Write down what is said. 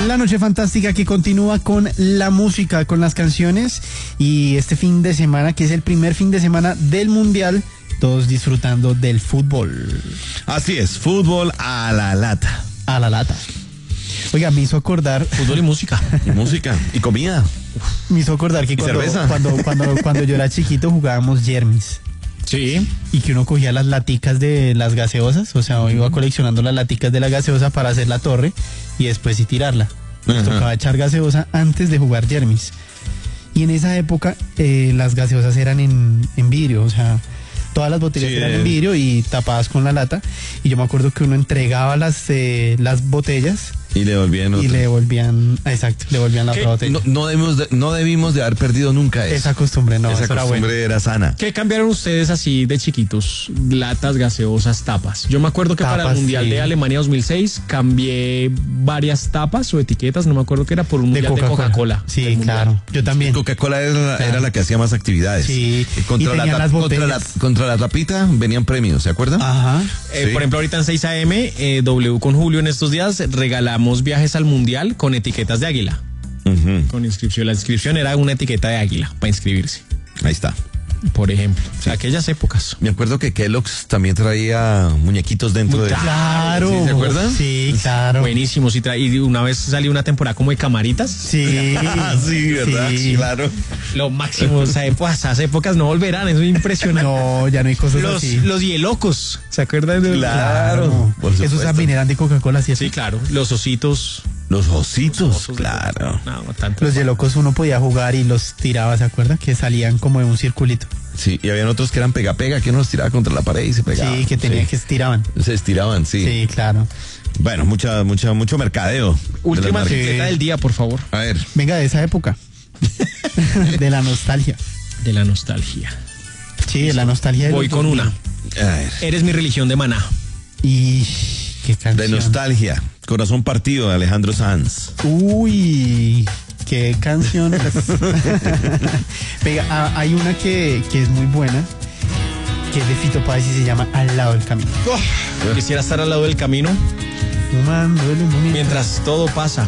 La noche fantástica que continúa con la música, con las canciones y este fin de semana, que es el primer fin de semana del Mundial, todos disfrutando del fútbol. Así es, fútbol a la lata. A la lata. Oiga, me hizo acordar... Fútbol y música. Y música. Y comida. Me hizo acordar que cuando yo era chiquito jugábamos yermis. Sí. Y que uno cogía las laticas de las gaseosas, o sea, iba coleccionando las laticas de la gaseosa para hacer la torre y después sí tirarla. Nos tocaba echar gaseosa antes de jugar yermis. Y en esa época las gaseosas eran en vidrio, o sea, todas las botellas eran en vidrio y tapadas con la lata. Y yo me acuerdo que uno entregaba las botellas. Y le devolvían otra. Y le devolvían, exacto, le devolvían la otra botella. No debimos de haber perdido nunca eso. Esa costumbre, no, esa costumbre era sana. ¿Qué cambiaron ustedes así de chiquitos? Latas, gaseosas, tapas. Yo me acuerdo que para el Mundial de Alemania 2006 cambié varias tapas o etiquetas, no me acuerdo qué era, por un Mundial de Coca-Cola. Sí, claro, yo también. Coca-Cola era la que hacía más actividades. Sí, contra la tapita venían premios, ¿se acuerdan? Ajá. Sí. Por ejemplo, ahorita en 6 AM, W con Julio en estos días regalamos viajes al Mundial con etiquetas de águila. Con inscripción. La inscripción era una etiqueta de águila para inscribirse. Ahí está. Por ejemplo, sí. Aquellas épocas. Me acuerdo que Kellogg's también traía muñequitos dentro de... Claro. ¿Sí, se acuerdan? Sí, claro. Buenísimos. Y una vez salió una temporada como de camaritas. Sí. Sí, ¿verdad? Sí. Claro. Lo máximo. O sea, pues, esas épocas no volverán. Eso es impresionante. No, ya no hay cosas así. Los hielocos. ¿Se acuerdan de Claro. Esos también eran de Coca-Cola, ¿sí? Sí, claro. Los ositos. Los ositos, claro. No, los hielocos uno podía jugar y los tiraba, ¿se acuerda? Que salían como de un circulito. Sí, y habían otros que eran pega-pega, que uno los tiraba contra la pared y se pegaban. Sí, que tenían que estiraban. Se estiraban, sí. Sí, claro. Bueno, mucho mercadeo. Última etiqueta del día, por favor. A ver. Venga, de esa época. De la nostalgia. De la nostalgia. Sí, de la nostalgia. Voy con una. A ver. Eres mi religión de Maná. Y qué canción. De nostalgia. Corazón partido de Alejandro Sanz. Uy, qué canción. Venga, hay una que es muy buena, que es de Fito Páez y se llama Al lado del camino. Quisiera estar al lado del camino fumando el humo mientras todo pasa.